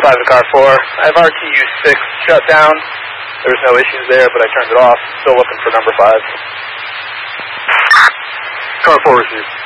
5 to car 4. I have RTU 6 shut down. There's no issues there, but I turned it off. Still looking for number 5. Car 4 received.